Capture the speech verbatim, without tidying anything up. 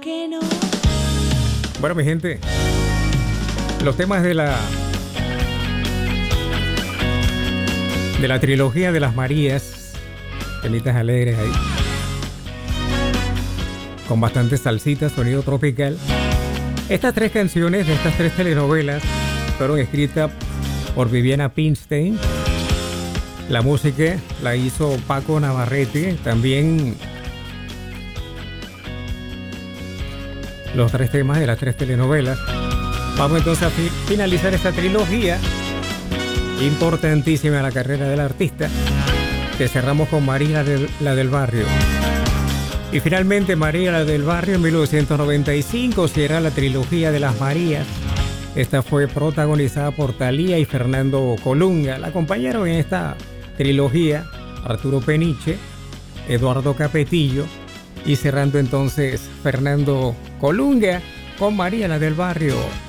que no. Bueno, mi gente, los temas de la de la trilogía de las Marías, temitas alegres ahí, con bastante salsita, sonido tropical. Estas tres canciones de estas tres telenovelas fueron escritas por Viviana Pinstein. La música la hizo Paco Navarrete. También los tres temas de las tres telenovelas. Vamos entonces a fi- finalizar esta trilogía importantísima en la carrera del artista, que cerramos con María la del, la del Barrio. Y finalmente María la del Barrio en mil novecientos noventa y cinco cierra la trilogía de las Marías. Esta fue protagonizada por Thalía y Fernando Colunga. La acompañaron en esta trilogía Arturo Peniche, Eduardo Capetillo y cerrando entonces Fernando Colunga con María la del Barrio.